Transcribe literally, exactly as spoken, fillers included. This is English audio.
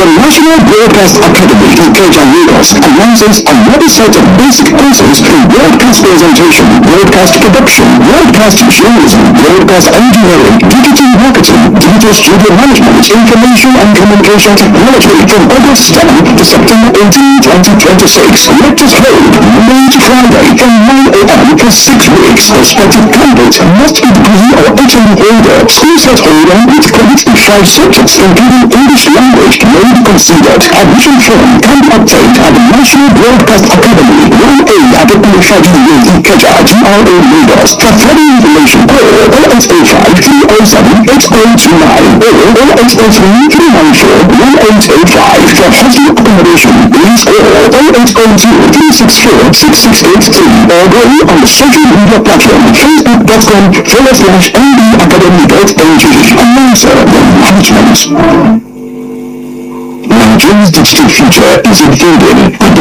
The National Broadcast Academy in Ikeja, Lagos announces another set of basic courses in broadcast presentation, broadcast production, broadcast journalism, broadcast engineering, digital marketing, digital studio management, information and communication technology from August seventh to September eighteenth, twenty twenty-six. Lectures held Monday to Friday from nine a m for six weeks. Prospective candidates must be degree or H M holder, school set holder with credit in five subjects including English language may be considered. Admission form can be obtained at the National Broadcast Academy, one A at the Unified Road in Ikeja, G R A Lagos. For further information, call oh eight oh five, three oh seven, eight oh two nine or oh eight oh three, three nine four, one eight eight five. For hostel accommodation, please call oh eight oh two, three six four, six six eight three or go on the social media platform facebook.com forward slash ndacademy.ng. Announcer, the management. Nigeria's digital future is unfolding with the